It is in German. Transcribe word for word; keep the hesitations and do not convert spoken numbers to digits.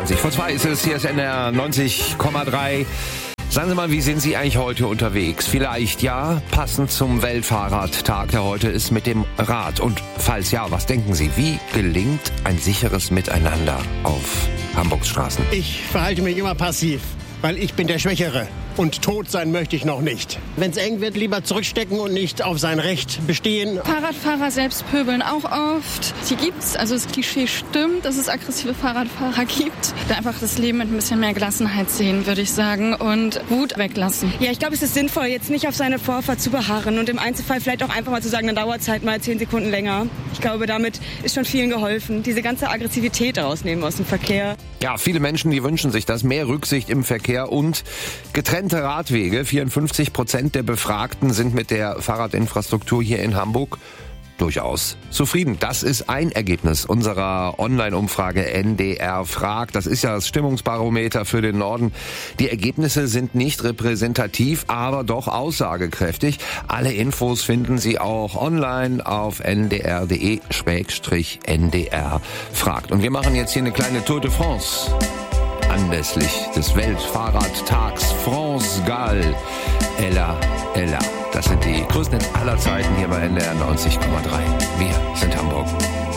zwanzig vor zwei ist es, hier ist N D R neunzig Komma drei. Sagen Sie mal, wie sind Sie eigentlich heute unterwegs? Vielleicht ja, passend zum Weltfahrradtag, der heute ist, mit dem Rad. Und falls ja, was denken Sie, wie gelingt ein sicheres Miteinander auf Hamburgs Straßen? Ich verhalte mich immer passiv, weil ich bin der Schwächere. Und tot sein möchte ich noch nicht. Wenn es eng wird, lieber zurückstecken und nicht auf sein Recht bestehen. Fahrradfahrer selbst pöbeln auch oft. Die gibt's, also das Klischee stimmt, dass es aggressive Fahrradfahrer gibt. Da einfach das Leben mit ein bisschen mehr Gelassenheit sehen, würde ich sagen, und Wut weglassen. Ja, ich glaube, es ist sinnvoll, jetzt nicht auf seine Vorfahrt zu beharren und im Einzelfall vielleicht auch einfach mal zu sagen, dann dauert es halt mal zehn Sekunden länger. Ich glaube, damit ist schon vielen geholfen. Diese ganze Aggressivität rausnehmen aus dem Verkehr. Ja, viele Menschen, die wünschen sich das, mehr Rücksicht im Verkehr und getrennte Radwege. vierundfünfzig Prozent der Befragten sind mit der Fahrradinfrastruktur hier in Hamburg durchaus zufrieden. Das ist ein Ergebnis unserer Online-Umfrage N D R fragt. Das ist ja das Stimmungsbarometer für den Norden. Die Ergebnisse sind nicht repräsentativ, aber doch aussagekräftig. Alle Infos finden Sie auch online auf n d r punkt d e schrägstrich n d r fragt. Und wir machen jetzt hier eine kleine Tour de France. Anlässlich des Weltfahrradtags France Gall. Ella, Ella. Das sind die größten aller Zeiten hier bei N D R neunzig Komma drei. Wir sind Hamburg.